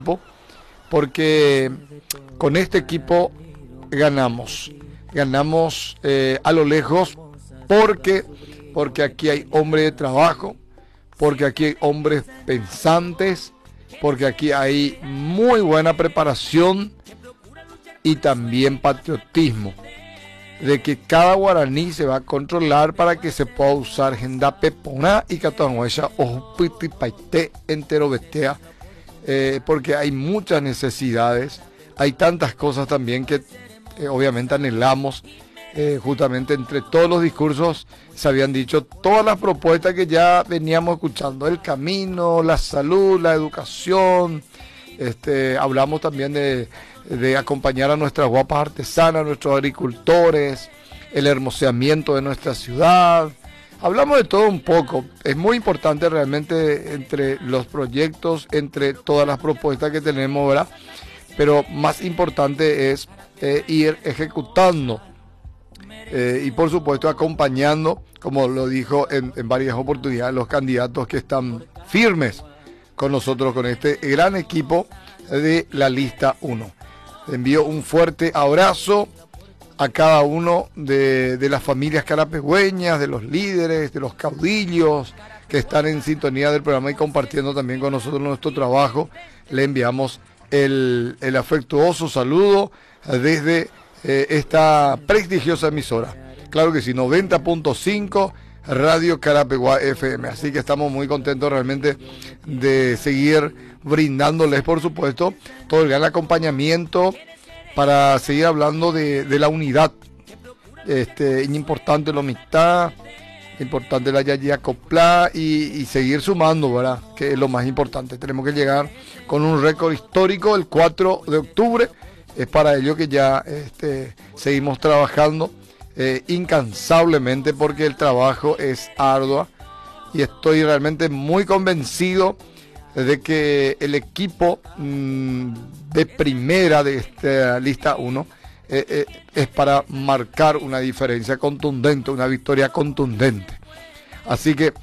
porque con este equipo ganamos a lo lejos, porque aquí hay hombres de trabajo, porque aquí hay hombres pensantes, porque aquí hay muy buena preparación y también patriotismo, de que cada guaraní se va a controlar para que se pueda usar agenda pepona y catahueya o pitipaité entero betea, porque hay muchas necesidades, hay tantas cosas también que obviamente anhelamos. Justamente entre todos los discursos se habían dicho todas las propuestas que ya veníamos escuchando: el camino, la salud, la educación. Hablamos también de acompañar a nuestras guapas artesanas, a nuestros agricultores, el hermoseamiento de nuestra ciudad. Hablamos de todo un poco. Es muy importante realmente entre los proyectos, entre todas las propuestas que tenemos, ¿verdad? Pero más importante es ir ejecutando. Y por supuesto acompañando, como lo dijo en varias oportunidades, los candidatos que están firmes con nosotros, con este gran equipo de la lista 1. Envío un fuerte abrazo a cada uno de las familias carapegüeñas, de los líderes, de los caudillos que están en sintonía del programa y compartiendo también con nosotros nuestro trabajo. Le enviamos el afectuoso saludo desde esta prestigiosa emisora. Claro que sí, 90.5 Radio Carapeguá FM. Así que estamos muy contentos realmente de seguir brindándoles, por supuesto, todo el gran acompañamiento para seguir hablando de la unidad. Importante la amistad, importante la yaya acoplada y seguir sumando, ¿verdad? Que es lo más importante. Tenemos que llegar con un récord histórico el 4 de octubre. Es para ello que ya seguimos trabajando incansablemente, porque el trabajo es arduo y estoy realmente muy convencido de que el equipo de primera de esta lista 1 es para marcar una diferencia contundente, una victoria contundente. Así que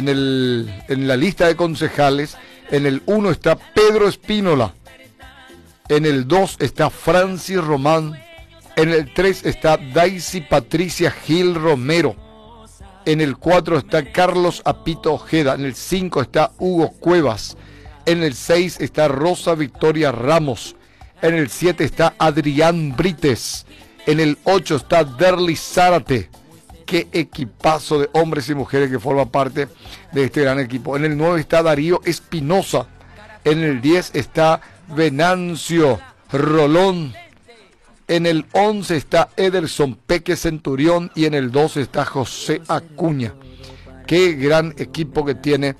en la lista de concejales, en el 1 está Pedro Espínola. En el 2 está Francis Román. En el 3 está Daisy Patricia Gil Romero. En el 4 está Carlos Apito Ojeda. En el 5 está Hugo Cuevas. En el 6 está Rosa Victoria Ramos. En el 7 está Adrián Brites. En el 8 está Derly Zárate. Qué equipazo de hombres y mujeres que forma parte de este gran equipo. En el 9 está Darío Espinosa. En el 10 está Venancio Rolón. En el 11 está Ederson Peque Centurión. Y en el 12 está José Acuña. Qué gran equipo que tiene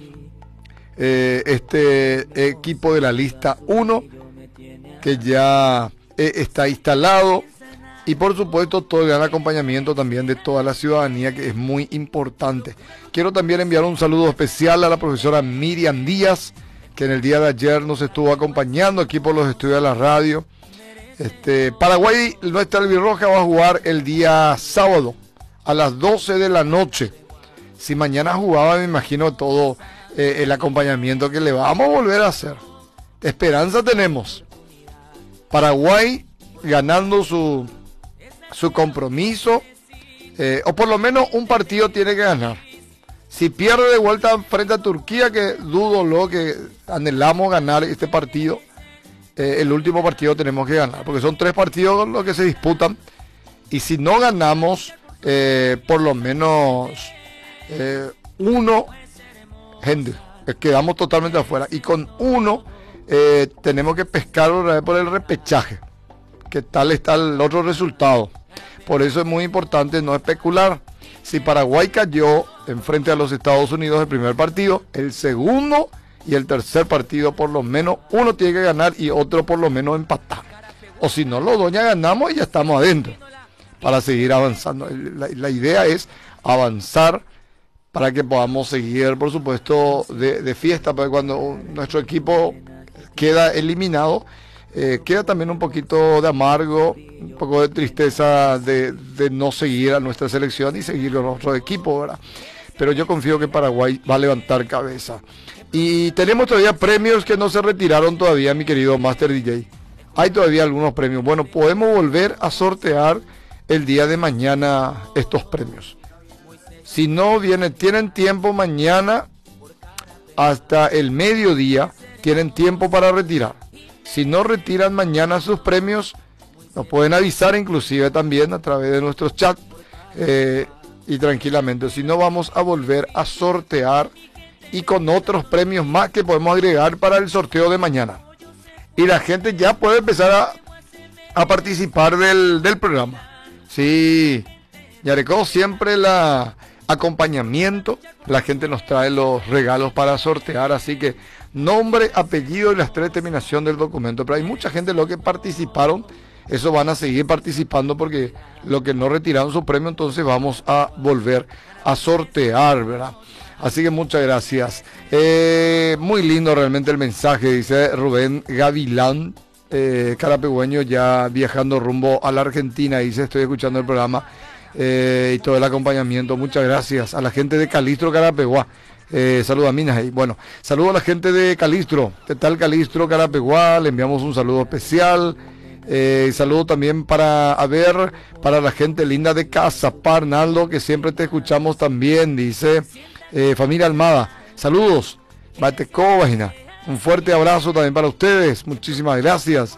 este equipo de la lista 1, que ya está instalado. Y por supuesto todo el gran acompañamiento también de toda la ciudadanía, que es muy importante. Quiero también enviar un saludo especial a la profesora Miriam Díaz, que en el día de ayer nos estuvo acompañando aquí por los estudios de la radio. Paraguay, nuestra albirroja, va a jugar el día sábado a las 12 de la noche. Si mañana jugaba, me imagino todo el acompañamiento que le vamos a volver a hacer. Esperanza tenemos. Paraguay ganando su compromiso, o por lo menos un partido tiene que ganar. Si pierde de vuelta frente a Turquía, que dudo lo que anhelamos ganar este partido, el último partido tenemos que ganar, porque son 3 partidos los que se disputan, y si no ganamos por lo menos uno, gente, quedamos totalmente afuera, y con uno tenemos que pescar por el repechaje, que tal está el otro resultado. Por eso es muy importante no especular. Si Paraguay cayó en frente a los Estados Unidos el primer partido, el segundo y el tercer partido por lo menos uno tiene que ganar y otro por lo menos empatar. O si no, los dos ya ganamos y ya estamos adentro para seguir avanzando. La idea es avanzar para que podamos seguir, por supuesto, de fiesta, porque cuando nuestro equipo queda eliminado, queda también un poquito de amargo, un poco de tristeza de no seguir a nuestra selección y seguir con nuestro equipo, ¿verdad? pero yo confío que Paraguay va a levantar cabeza. Y tenemos todavía premios que no se retiraron todavía, mi querido Master DJ. Hay todavía algunos premios. Bueno, podemos volver a sortear el día de mañana estos premios. Si no vienen, tienen tiempo mañana hasta el mediodía, tienen tiempo para retirar. Si no retiran mañana sus premios, nos pueden avisar inclusive también a través de nuestros chats y tranquilamente. Si no, vamos a volver a sortear y con otros premios más que podemos agregar para el sorteo de mañana. Y la gente ya puede empezar a participar del programa. Sí, Yarecó, siempre el acompañamiento. La gente nos trae los regalos para sortear, así que nombre, apellido y las 3 terminación del documento. Pero hay mucha gente lo que participaron, eso van a seguir participando porque lo que no retiraron su premio, entonces vamos a volver a sortear, ¿verdad? Así que muchas gracias. Muy lindo realmente el mensaje, dice Rubén Gavilán, carapegüeño, ya viajando rumbo a la Argentina. Dice, estoy escuchando el programa y todo el acompañamiento. Muchas gracias a la gente de Calistro, Carapeguá. Saludos a Minas ahí. Bueno, saludos a la gente de Calistro. ¿Qué tal, Calistro, Carapeguá? Le enviamos un saludo especial. Saludo también para la gente linda de Casa Parnaldo, que siempre te escuchamos también, dice familia Almada, saludos, Batecóbagina, un fuerte abrazo también para ustedes, muchísimas gracias.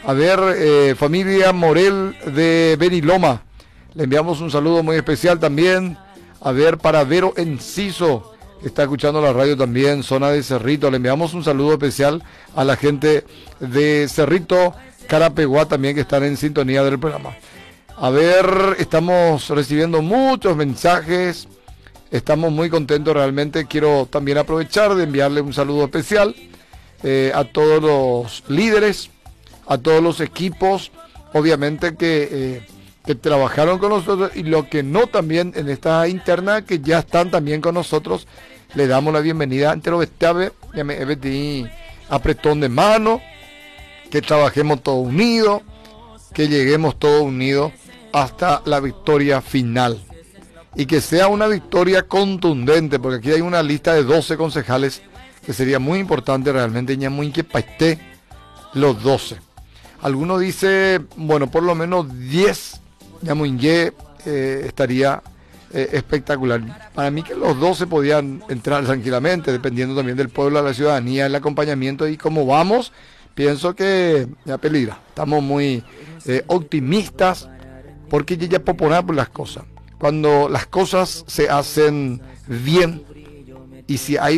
Familia Morel de Beniloma, le enviamos un saludo muy especial también. Para Vero Enciso, que está escuchando la radio también, zona de Cerrito, le enviamos un saludo especial a la gente de Cerrito, Carapeguá también, que están en sintonía del programa. Estamos recibiendo muchos mensajes, estamos muy contentos realmente. Quiero también aprovechar de enviarle un saludo especial a todos los líderes, a todos los equipos, obviamente que trabajaron con nosotros, y los que no también en esta interna, que ya están también con nosotros. Le damos la bienvenida ante los apretón de mano, que trabajemos todos unidos, que lleguemos todos unidos hasta la victoria final. Y que sea una victoria contundente, porque aquí hay una lista de 12 concejales que sería muy importante realmente, ya muy que paiste los 12. Algunos dicen, bueno, por lo menos 10, ya muy estaría espectacular. Para mí que los 12 podían entrar tranquilamente, dependiendo también del pueblo, de la ciudadanía, el acompañamiento y cómo vamos. Pienso que ya peligra. Estamos muy optimistas, porque ya popular por las cosas. Cuando las cosas se hacen bien, y si hay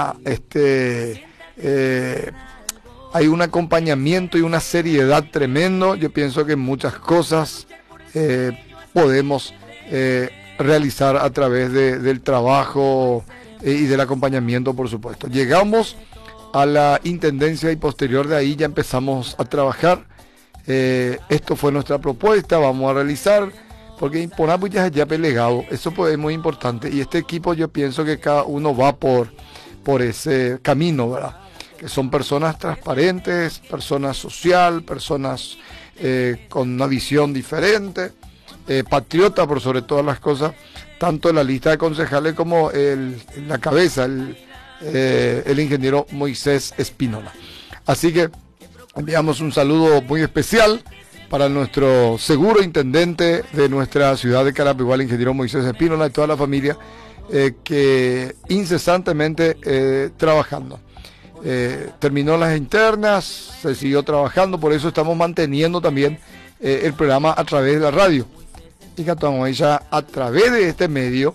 hay un acompañamiento y una seriedad tremendo, yo pienso que muchas cosas podemos realizar a través del trabajo y del acompañamiento, por supuesto. Llegamos a la intendencia y posterior de ahí ya empezamos a trabajar. Esto fue nuestra propuesta, vamos a realizar, porque Imponapu ya es ya pelegado, eso pues es muy importante, y este equipo yo pienso que cada uno va por ese camino, ¿verdad? Que son personas transparentes, personas social, personas con una visión diferente, patriota por sobre todas las cosas, tanto en la lista de concejales como en la cabeza, el ingeniero Moisés Espínola. Así que enviamos un saludo muy especial para nuestro seguro intendente de nuestra ciudad de Carapeguá, el ingeniero Moisés Espínola, y toda la familia que incesantemente trabajando. Terminó las internas, se siguió trabajando, por eso estamos manteniendo también el programa a través de la radio. Y que ya a través de este medio,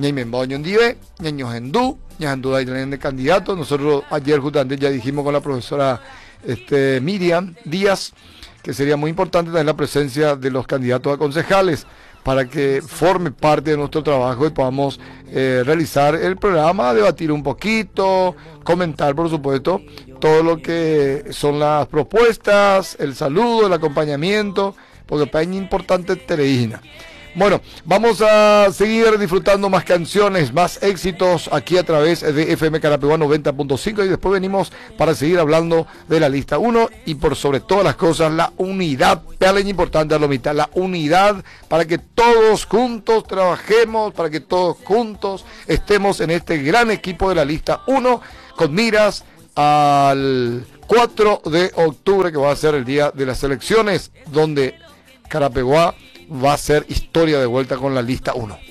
de candidato. Nosotros ayer justamente ya dijimos con la profesora Miriam Díaz que sería muy importante tener la presencia de los candidatos a concejales para que forme parte de nuestro trabajo y podamos realizar el programa, debatir un poquito, comentar por supuesto todo lo que son las propuestas, el saludo, el acompañamiento, porque es importante Tereína. Bueno, vamos a seguir disfrutando más canciones, más éxitos aquí a través de FM Carapeguá 90.5 y después venimos para seguir hablando de la lista 1 y por sobre todas las cosas la unidad, es importante Alomita, la unidad para que todos juntos trabajemos, para que todos juntos estemos en este gran equipo de la lista 1 con miras al 4 de octubre que va a ser el día de las elecciones donde Carapeguá va a ser historia de vuelta con la lista 1.